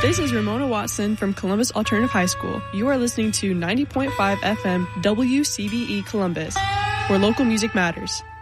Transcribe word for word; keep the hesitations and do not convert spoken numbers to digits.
This is Ramona Watson from Columbus Alternative High School. You are listening to ninety point five F M W C B E Columbus, where local music matters.